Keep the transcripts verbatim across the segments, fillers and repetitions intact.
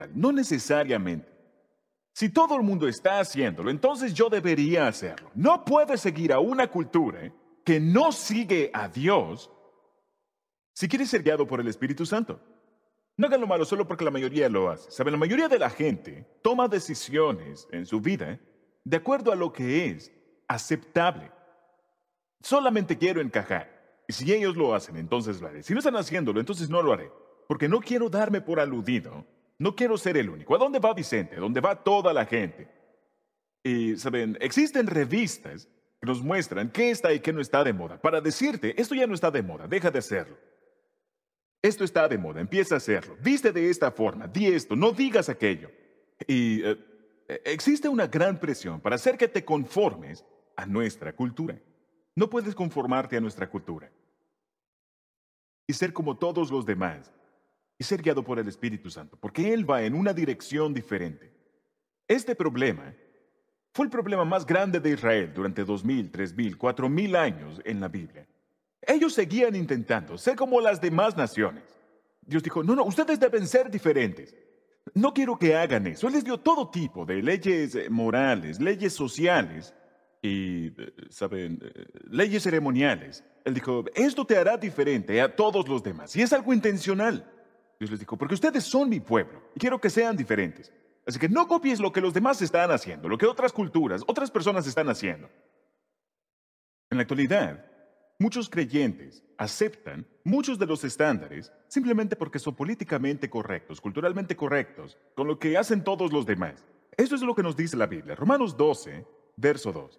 No necesariamente. Si todo el mundo está haciéndolo, entonces yo debería hacerlo. No puedes seguir a una cultura que no sigue a Dios si quieres ser guiado por el Espíritu Santo. No hagan lo malo solo porque la mayoría lo hace. ¿Saben? La mayoría de la gente toma decisiones en su vida de acuerdo a lo que es aceptable. Solamente quiero encajar. Y si ellos lo hacen, entonces lo haré. Si no están haciéndolo, entonces no lo haré. Porque no quiero darme por aludido. No quiero ser el único. ¿A dónde va Vicente? ¿A dónde va toda la gente? Y, ¿saben? Existen revistas que nos muestran qué está y qué no está de moda. Para decirte, esto ya no está de moda, deja de hacerlo. Esto está de moda, empieza a hacerlo. Viste de esta forma, di esto, no digas aquello. Y eh, existe una gran presión para hacer que te conformes a nuestra cultura. No puedes conformarte a nuestra cultura y ser como todos los demás y ser guiado por el Espíritu Santo, porque Él va en una dirección diferente. Este problema fue el problema más grande de Israel durante dos mil, tres mil, cuatro mil años en la Biblia. Ellos seguían intentando ser como las demás naciones. Dios dijo, no, no, ustedes deben ser diferentes. No quiero que hagan eso. Él les dio todo tipo de leyes morales, leyes sociales y, eh, ¿saben?, eh, leyes ceremoniales. Él dijo, esto te hará diferente a todos los demás. Y es algo intencional. Dios les dijo, porque ustedes son mi pueblo y quiero que sean diferentes. Así que no copies lo que los demás están haciendo, lo que otras culturas, otras personas están haciendo. En la actualidad, muchos creyentes aceptan muchos de los estándares simplemente porque son políticamente correctos, culturalmente correctos, con lo que hacen todos los demás. Esto es lo que nos dice la Biblia. Romanos doce, verso dos.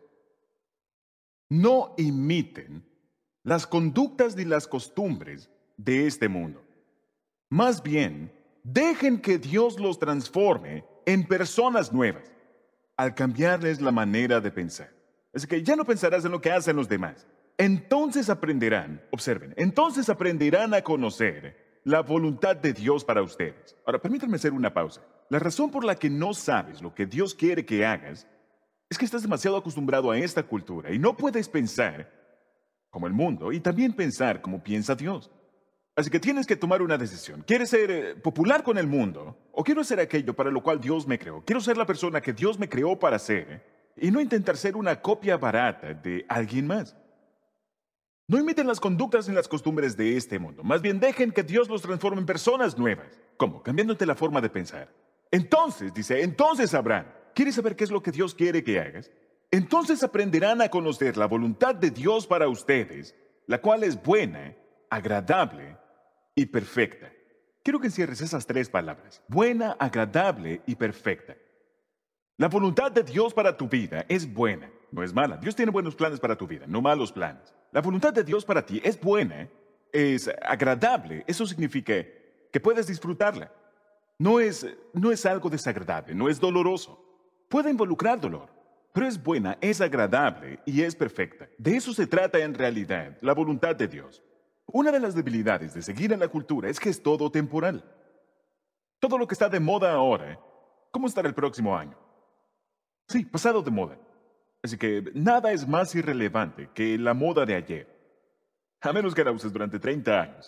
No imiten las conductas ni las costumbres de este mundo. Más bien, dejen que Dios los transforme en personas nuevas, al cambiarles la manera de pensar. Así que ya no pensarás en lo que hacen los demás. Entonces aprenderán, observen, entonces aprenderán a conocer la voluntad de Dios para ustedes. Ahora, permítanme hacer una pausa. La razón por la que no sabes lo que Dios quiere que hagas es que estás demasiado acostumbrado a esta cultura y no puedes pensar como el mundo y también pensar como piensa Dios. Así que tienes que tomar una decisión. ¿Quieres ser eh, popular con el mundo? ¿O quiero ser aquello para lo cual Dios me creó? Quiero ser la persona que Dios me creó para ser y no intentar ser una copia barata de alguien más. No imiten las conductas ni las costumbres de este mundo. Más bien dejen que Dios los transforme en personas nuevas. ¿Cómo? Cambiándote la forma de pensar. Entonces, dice, entonces sabrán. ¿Quieres saber qué es lo que Dios quiere que hagas? Entonces aprenderán a conocer la voluntad de Dios para ustedes, la cual es buena, agradable y perfecta. Quiero que encierres esas tres palabras. Buena, agradable y perfecta. La voluntad de Dios para tu vida es buena, no es mala. Dios tiene buenos planes para tu vida, no malos planes. La voluntad de Dios para ti es buena, es agradable. Eso significa que puedes disfrutarla. No es, no es algo desagradable, no es doloroso. Puede involucrar dolor, pero es buena, es agradable y es perfecta. De eso se trata en realidad, la voluntad de Dios. Una de las debilidades de seguir a la cultura es que es todo temporal. Todo lo que está de moda ahora, ¿cómo estará el próximo año? Sí, pasado de moda. Así que nada es más irrelevante que la moda de ayer. A menos que la uses durante treinta años.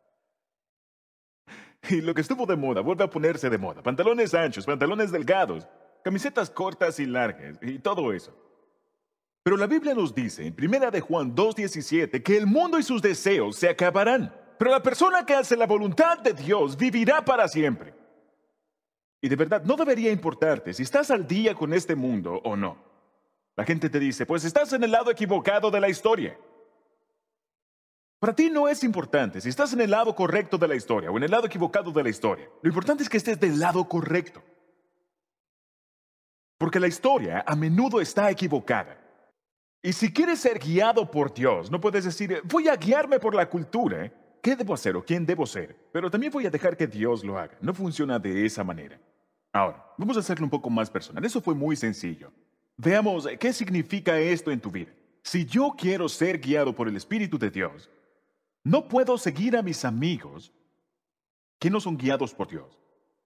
Y lo que estuvo de moda vuelve a ponerse de moda. Pantalones anchos, pantalones delgados, camisetas cortas y largas, y todo eso. Pero la Biblia nos dice en primera de Juan dos diecisiete que el mundo y sus deseos se acabarán. Pero la persona que hace la voluntad de Dios vivirá para siempre. Y de verdad, no debería importarte si estás al día con este mundo o no. La gente te dice, pues estás en el lado equivocado de la historia. Para ti no es importante si estás en el lado correcto de la historia o en el lado equivocado de la historia. Lo importante es que estés del lado correcto. Porque la historia a menudo está equivocada. Y si quieres ser guiado por Dios, no puedes decir, voy a guiarme por la cultura. ¿Qué debo hacer o quién debo ser? Pero también voy a dejar que Dios lo haga. No funciona de esa manera. Ahora, vamos a hacerlo un poco más personal. Eso fue muy sencillo. Veamos qué significa esto en tu vida. Si yo quiero ser guiado por el Espíritu de Dios, no puedo seguir a mis amigos que no son guiados por Dios.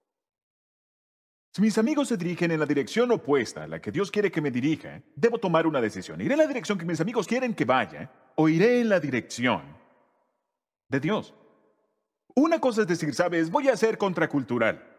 Si mis amigos se dirigen en la dirección opuesta a la que Dios quiere que me dirija, debo tomar una decisión. ¿Iré en la dirección que mis amigos quieren que vaya o iré en la dirección de Dios? Una cosa es decir, sabes, voy a ser contracultural.